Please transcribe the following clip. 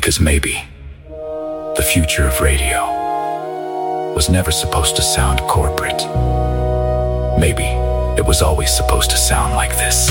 Because maybe the future of radio was never supposed to sound corporate. Maybe it was always supposed to sound like this.